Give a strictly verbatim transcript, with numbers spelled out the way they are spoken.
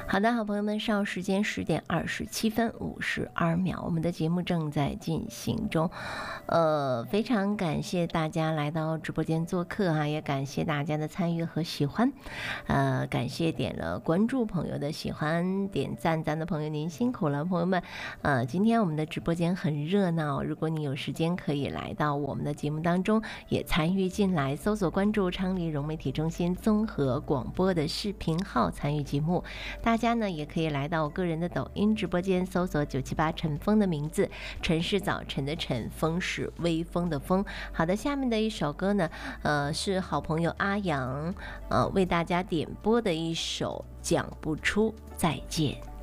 好的，好朋友们，上午时间十点二十七分五十二秒，我们的节目正在进行中。呃，非常感谢大家来到直播间做客啊，也感谢大家的参与和喜欢。呃，感谢点了关注朋友的喜欢，点赞赞的朋友您辛苦了，朋友们。呃，今天我们的直播间很热闹，如果你有时间可以来到我们的节目当中，也参与进来，搜索关注昌黎融媒体中心综合广播的视频号参与节目。大家呢也可以来到我个人的抖音直播间，搜索九七八陈峰的名字，陈是早晨的晨，风是微风的风。好的，下面的一首歌呢，呃，是好朋友阿阳呃为大家点播的一首《讲不出再见》。